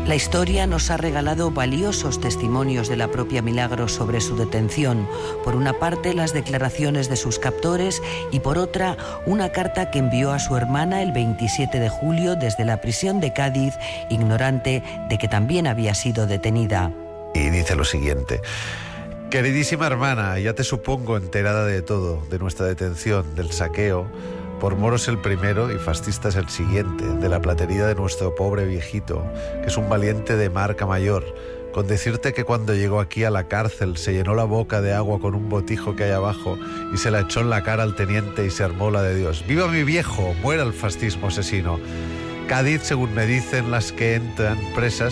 La historia nos ha regalado valiosos testimonios de la propia Milagros sobre su detención. Por una parte, las declaraciones de sus captores y por otra, una carta que envió a su hermana el 27 de julio desde la prisión de Cádiz, ignorante de que también había sido detenida. Y dice lo siguiente: queridísima hermana, ya te supongo enterada de todo, de nuestra detención, del saqueo por moros el primero y fascistas el siguiente, de la platería de nuestro pobre viejito, que es un valiente de marca mayor, con decirte que cuando llegó aquí a la cárcel se llenó la boca de agua con un botijo que hay abajo y se la echó en la cara al teniente y se armó la de Dios. ¡Viva mi viejo! ¡Muera el fascismo asesino! Cádiz, según me dicen las que entran presas,